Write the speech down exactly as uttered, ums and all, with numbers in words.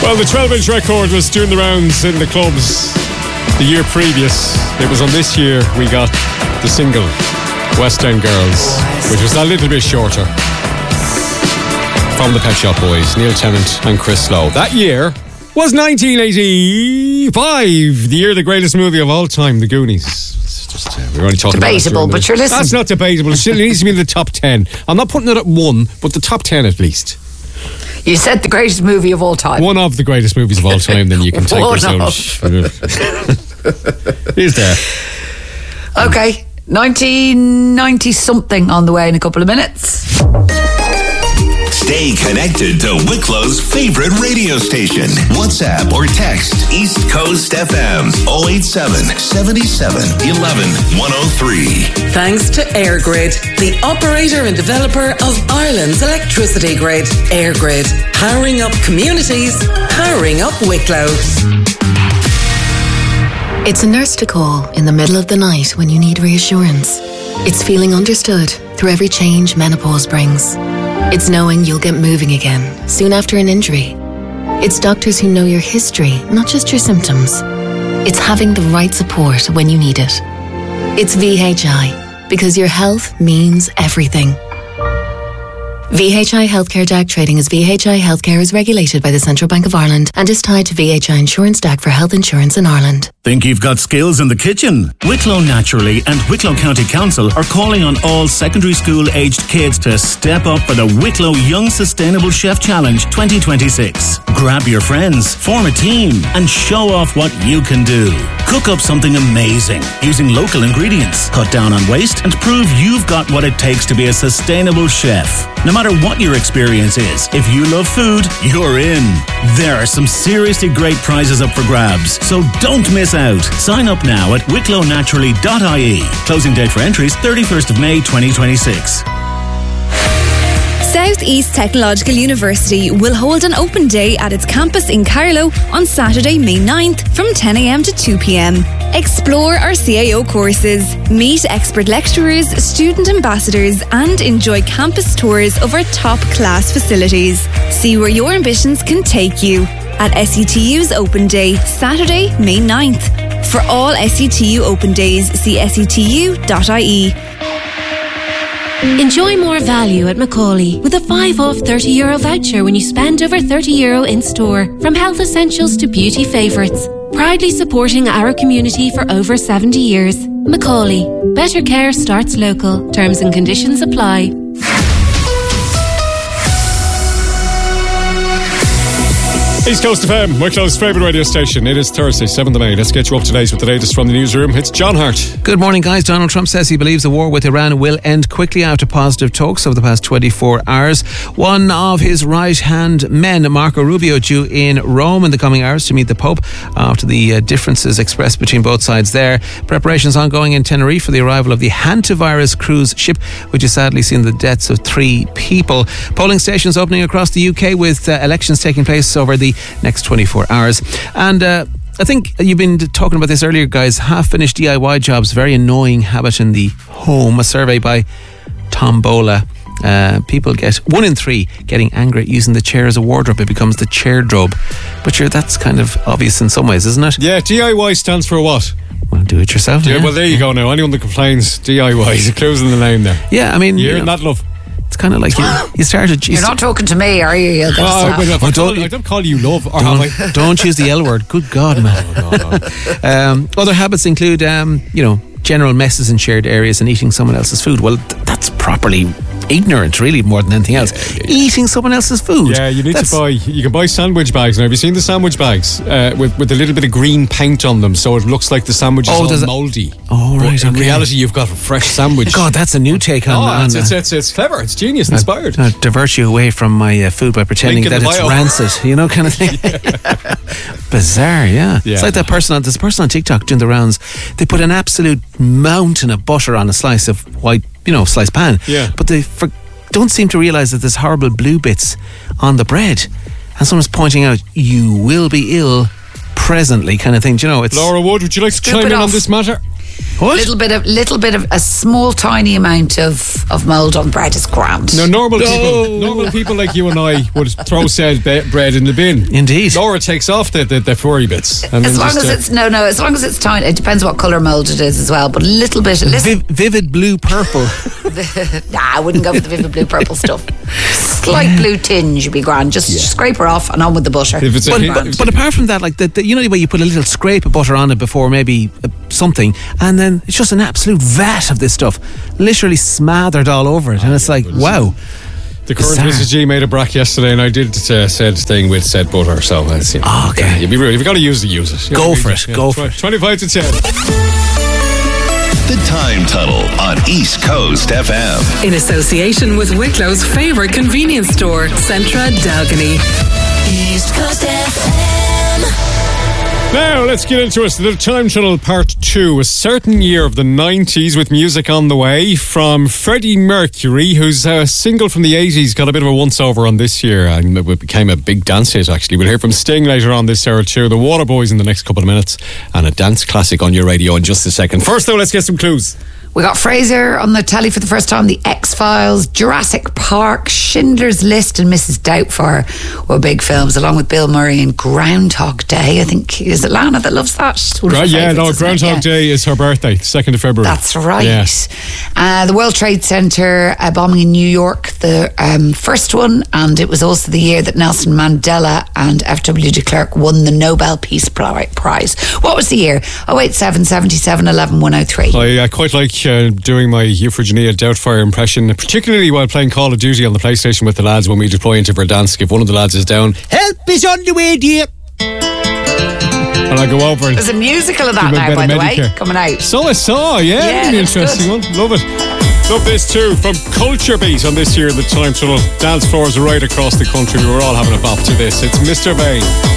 Well, the twelve-inch record was doing the rounds in the clubs the year previous. It was on this year we got the single West End Girls, which was a little bit shorter, from the Pet Shop Boys, Neil Tennant and Chris Lowe. That year was nineteen eighty-five, the year of the greatest movie of all time, The Goonies. It's just, uh, we're only talking debatable, about it but you're listening. That's not debatable. It still needs to be in the top ten. I'm not putting it at one, but the top ten at least. You said the greatest movie of all time. One of the greatest movies of all time, then you can take yourself. He's there. Okay, nineteen ninety something on the way in a couple of minutes. Stay connected to Wicklow's favorite radio station. WhatsApp or text East Coast F M oh eight seven, seven seven, one one, one oh three. Thanks to EirGrid, the operator and developer of Ireland's electricity grid. EirGrid, powering up communities, powering up Wicklow. It's a nurse to call in the middle of the night when you need reassurance. It's feeling understood through every change menopause brings. It's knowing you'll get moving again soon after an injury. It's doctors who know your history, not just your symptoms. It's having the right support when you need it. It's V H I, because your health means everything. V H I Healthcare D A C trading as V H I Healthcare is regulated by the Central Bank of Ireland and is tied to V H I Insurance D A C for health insurance in Ireland. Think you've got skills in the kitchen? Wicklow Naturally and Wicklow County Council are calling on all secondary school aged kids to step up for the Wicklow Young Sustainable Chef Challenge twenty twenty-six. Grab your friends, form a team and show off what you can do. Cook up something amazing using local ingredients, cut down on waste and prove you've got what it takes to be a sustainable chef. No matter what your experience is, if you love food, you're in. There are some seriously great prizes up for grabs, so don't miss out. Sign up now at wicklow naturally dot I E. Closing date for entries thirty-first of May twenty twenty-six. South East Technological University will hold an open day at its campus in Carlow on Saturday, May ninth from ten a m to two p m. Explore our C A O courses, meet expert lecturers, student ambassadors and enjoy campus tours of our top class facilities. See where your ambitions can take you at S E T U's Open Day, Saturday, May ninth. For all S E T U Open Days, see S E T U dot I E. Enjoy more value at Macaulay with a five off thirty euro voucher when you spend over thirty euro in store. From health essentials to beauty favourites. Proudly supporting our community for over seventy years. Macaulay. Better care starts local. Terms and conditions apply. East Coast F M, Wicklow's favourite radio station. It is Thursday, seventh of May. Let's get you up to date with the latest from the newsroom. It's John Hart. Good morning, guys. Donald Trump says he believes the war with Iran will end quickly after positive talks over the past twenty-four hours. One of his right-hand men, Marco Rubio, due in Rome in the coming hours to meet the Pope after the uh, differences expressed between both sides there. Preparations ongoing in Tenerife for the arrival of the hantavirus cruise ship, which has sadly seen the deaths of three people. Polling stations opening across the U K with uh, elections taking place over the next twenty-four hours. And uh, I think you've been talking about this earlier, guys. Half-finished D I Y jobs, very annoying habit in the home. A survey by Tombola. Uh, people get one in three getting angry at using the chair as a wardrobe. It becomes the chair drobe. But sure, that's kind of obvious in some ways, isn't it? Yeah, D I Y stands for what? Well, do it yourself. Yeah, yeah. well, there you go now. Anyone that complains, D I Y, is closing the name there. Yeah, I mean, you're you in know, that, love. It's kind of like you, you started. You You're not talking to me, are you? You'll get Oh, slapped. wait, I, Oh, don't, don't- I don't call you love, or Don't, have I? don't use the L word. Good God, man. No, no, no. Um, other habits include, um, you know, general messes in shared areas and eating someone else's food. Well, th- that's properly ignorant, really, more than anything else. Yeah, yeah. Eating someone else's food. Yeah, you need That's- to buy. You can buy sandwich bags now. Have you seen the sandwich bags uh, with with a little bit of green paint on them, so it looks like the sandwich is Oh, all does it- mouldy? Oh, right. But in okay. reality, you've got a fresh sandwich. God, that's a new take on. oh, on it's, uh, it's, it's it's clever. It's genius, inspired. uh, divert you away from my uh, food by pretending Link in that the it's bio. rancid, you know, kind of thing. Bizarre, yeah. Yeah. It's like that person on this person on TikTok doing the rounds. They put an absolute mountain of butter on a slice of white, you know, sliced pan. Yeah. But they for, don't seem to realise that there's horrible blue bits on the bread. And someone's pointing out, you will be ill presently, kind of thing. Do you know, it's Laura Wood, would you like to Scoop chime it in on off. this matter? What? Little bit of, little bit of a small, tiny amount of, of mould on bread is grand. Now, normal No. people, normal people like you and I would throw said be- bread in the bin. Indeed. Laura takes off the, the, the furry bits. And As then long just, as uh, it's no, no. As long as it's tiny, it depends what colour mould it is as well. But a little bit, a little. Viv- vivid blue purple. Nah, I wouldn't go for the vivid blue purple stuff. Slight blue tinge would be grand. Just scrape her off and on with the butter. If it's a But, hint- but, but apart from that, like the, the, you know the way you put a little scrape of butter on it before maybe uh, something, and then it's just an absolute vat of this stuff, literally smothered all over it, and it's like, wow. The current Bizarre. Missus G made a brack yesterday, and I did uh, said thing with said butter. So uh, it's, you know, Oh, okay. yeah, you'd be real. If you've got to use it, use it. You Go know, for yeah, it, yeah, go tw- for it. Twenty-five to ten. The Time Tunnel on East Coast F M. In association with Wicklow's favourite convenience store, Centra Dalgany. East Coast F M. Now, let's get into it. The Time Tunnel Part two. A certain year of the nineties with music on the way from Freddie Mercury, whose uh, single from the eighties got a bit of a once-over on this year and it became a big dance hit, actually. We'll hear from Sting later on this hour too. The Waterboys in the next couple of minutes and a dance classic on your radio in just a second. First, though, let's get some clues. We got Fraser on the telly for the first time, The X-Files, Jurassic Park, Schindler's List and Missus Doubtfire were big films, along with Bill Murray and Groundhog Day. I think, is it Lana that loves that? One of her Right, yeah, favourites, no, isn't it? Groundhog Yeah. Day is her birthday, second of February. That's right. Yeah. Uh, the World Trade Center uh, bombing in New York, the um, first one, and it was also the year that Nelson Mandela and F W de Klerk won the Nobel Peace Pri- Prize. What was the year? oh eight seven, seventy-seven, eleven, one oh three. I uh, quite like uh, doing my Euphorgynia Doubtfire impression, particularly while playing Call of Duty on the PlayStation with the lads when we deploy into Verdansk. If one of the lads is down, help is on the way, dear. And I go over and There's a musical of that give a now, bit by of the way, Medicare. coming out. So I saw, yeah, Yeah, really that's interesting good. one. Love it. Love this too from Culture Beat on this year in the Time Tunnel. Dance floors right across the country. We were all having a bop to this. It's Mister Vane.